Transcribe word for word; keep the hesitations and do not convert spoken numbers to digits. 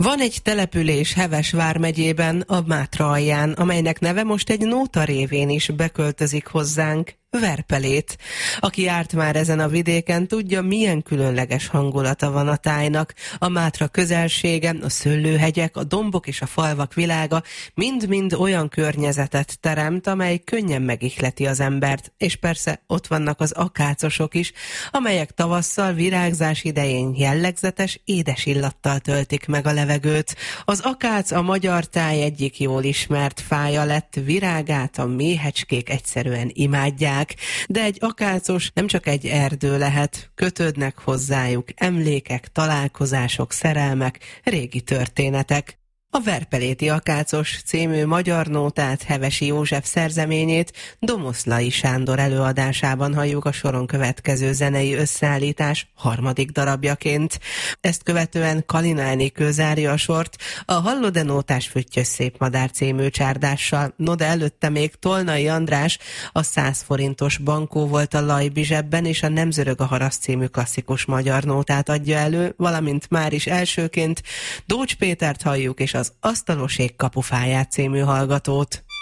Van egy település Heves vármegyében, a Mátra alján, amelynek neve most egy nóta révén is beköltözik hozzánk. Verpelét. Aki járt már ezen a vidéken, tudja, milyen különleges hangulata van a tájnak. A Mátra közelsége, a szőlőhegyek, a dombok és a falvak világa mind-mind olyan környezetet teremt, amely könnyen megihleti az embert. És persze ott vannak az akácosok is, amelyek tavasszal virágzás idején jellegzetes, édes illattal töltik meg a levegőt. Az akác a magyar táj egyik jól ismert fája lett, virágát a méhecskék egyszerűen imádják. De egy akácos nem csak egy erdő lehet, kötődnek hozzájuk emlékek, találkozások, szerelmek, régi történetek. A Verpeléti Akácos című magyar nótát, Hevesi József szerzeményét Domoszlai Sándor előadásában halljuk a soron következő zenei összeállítás harmadik darabjaként. Ezt követően Kalina Enikő zárja a sort a Hallod-e nótás Füttyös szép madár című csárdással. No, de előtte még Tolnai András a száz forintos bankó volt a Lajbi zsebben, és a Nem zörög a haraszt című klasszikus magyar nótát adja elő, valamint már is elsőként Dócs Pétert halljuk, és az Asztalos ég kapufáját című hallgatót.